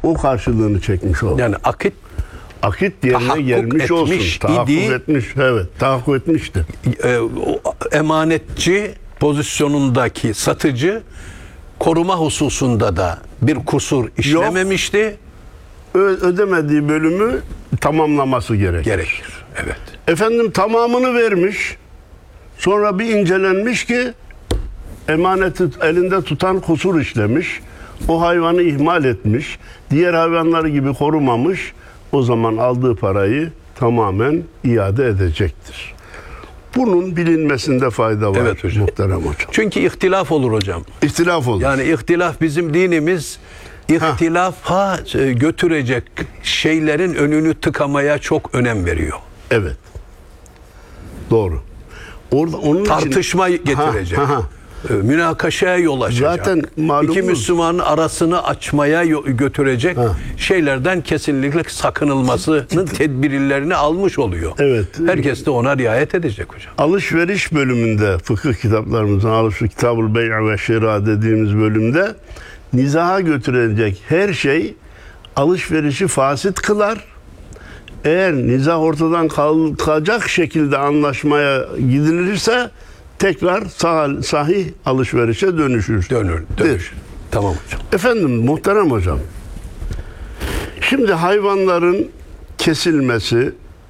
o karşılığını çekmiş oldu. Yani Akit yerine tahakkuk gelmiş olsun. etmiş Tahakkuk idi. etmiş. Evet. Tahakkuk etmişti. O emanetçi pozisyonundaki satıcı koruma hususunda da bir kusur işlememişti. Ödemediği bölümü tamamlaması gerekir. Evet. Efendim tamamını vermiş. Sonra bir incelenmiş ki emaneti elinde tutan kusur işlemiş. O hayvanı ihmal etmiş. Diğer hayvanları gibi korumamış. O zaman aldığı parayı tamamen iade edecektir. Bunun bilinmesinde fayda var, Evet hocam. muhterem hocam. Çünkü ihtilaf olur hocam. İhtilaf olur. Yani ihtilaf bizim dinimiz ihtilafa götürecek şeylerin önünü tıkamaya çok önem veriyor. Evet. Doğru. Orada onun Tartışma getirecek. Münakaşaya yol açacak. Zaten malumunuz. İki Müslümanın arasını açmaya götürecek şeylerden kesinlikle sakınılmasının tedbirlerini almış oluyor. Evet. Herkes de ona riayet edecek hocam. Alışveriş bölümünde, fıkıh kitaplarımızın alışveriş, Kitab-ül Bey' ve Şira dediğimiz bölümde nizaha götürecek her şey alışverişi fasit kılar. Eğer nizah ortadan kalkacak şekilde anlaşmaya gidilirse tekrar sahih alışverişe dönüşür. Dönür. Tamam hocam. Efendim, muhterem hocam. Şimdi hayvanların kesilmesi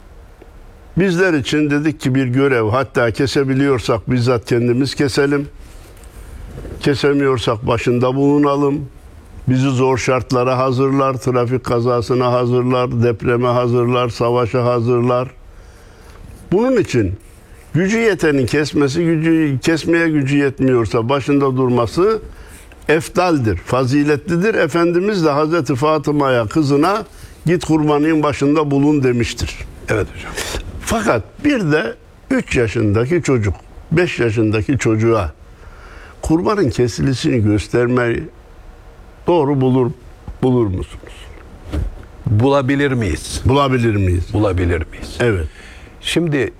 bizler için dedik ki bir görev. Hatta kesebiliyorsak bizzat kendimiz keselim. Kesemiyorsak başında bulunalım. Bizi zor şartlara hazırlar, trafik kazasına hazırlar, depreme hazırlar, savaşa hazırlar. Bunun için gücü yetenin kesmeye gücü yetmiyorsa başında durması eftaldir, faziletlidir. Efendimiz de Hazreti Fatıma'ya, kızına git kurbanın başında bulun demiştir. Evet hocam. Fakat bir de 3 yaşındaki çocuk, 5 yaşındaki çocuğa kurbanın kesilisini göstermeyi doğru bulur musunuz? Bulabilir miyiz? Bulabilir miyiz? Bulabilir miyiz? Evet. Şimdi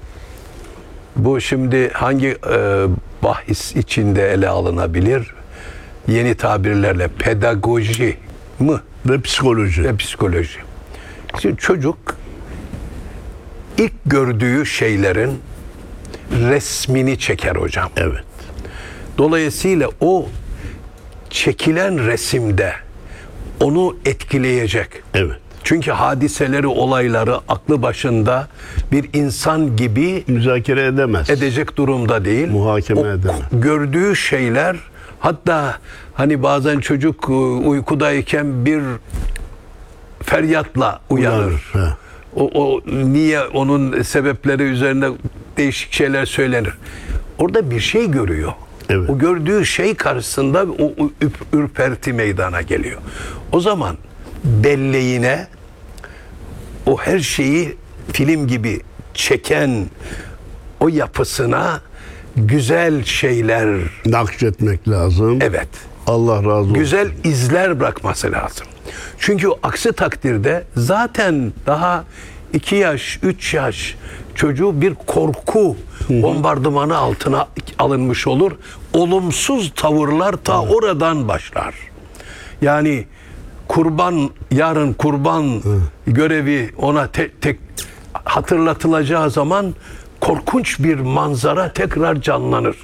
hangi bahis içinde ele alınabilir? Yeni tabirlerle pedagoji mi? Ve psikoloji. Ve psikoloji. Şimdi çocuk ilk gördüğü şeylerin resmini çeker hocam. Evet. Dolayısıyla o çekilen resimde onu etkileyecek. Evet. Çünkü hadiseleri, olayları aklı başında bir insan gibi Müzakere edemez. edecek durumda değil. Muhakeme edemez. Gördüğü şeyler, hatta hani bazen çocuk uykudayken bir feryatla uyanır. O niye, onun sebepleri üzerinde değişik şeyler söylenir. Orada bir şey görüyor. Evet. O gördüğü şey karşısında o ürperti meydana geliyor. O zaman belleğine o her şeyi film gibi çeken o yapısına güzel şeyler Nakşetmek lazım. evet. Allah razı olsun. Güzel izler bırakması lazım. Çünkü aksi takdirde zaten daha 2 yaş, 3 yaş çocuğu bir korku bombardımanı altına alınmış olur. Olumsuz tavırlar ta oradan başlar. Yani yarın kurban görevi ona tek hatırlatılacağı zaman korkunç bir manzara tekrar canlanır.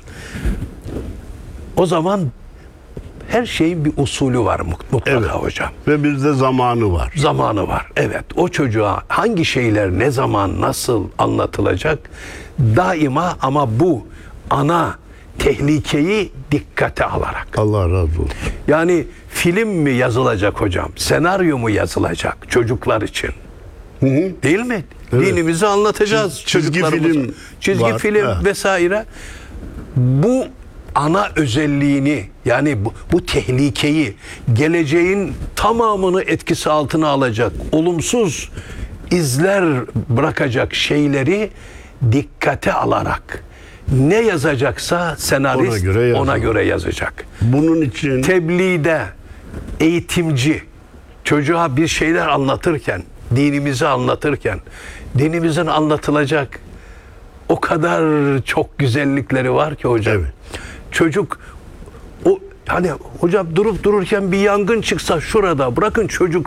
O zaman her şeyin bir usulü var mutlaka Evet. hocam. Ve bizde zamanı var. Zamanı var. Evet. O çocuğa hangi şeyler ne zaman nasıl anlatılacak daima, ama bu ana tehlikeyi dikkate alarak. Allah razı olsun. Yani film mi yazılacak hocam? Senaryo mu yazılacak çocuklar için? Değil mi? Evet. Dinimizi anlatacağız Çizgi çocuklarımıza. film Çizgi var. film Ha. vesaire. Bu ana özelliğini, yani bu tehlikeyi, geleceğin tamamını etkisi altına alacak, olumsuz izler bırakacak şeyleri dikkate alarak ne yazacaksa senarist ona göre yazacak. Bunun için Tebliğde eğitimci çocuğa bir şeyler anlatırken, dinimizi anlatırken, dinimizin anlatılacak o kadar çok güzellikleri var ki hocam. Evet. Çocuk hani hocam durup dururken bir yangın çıksa şurada, bırakın çocuk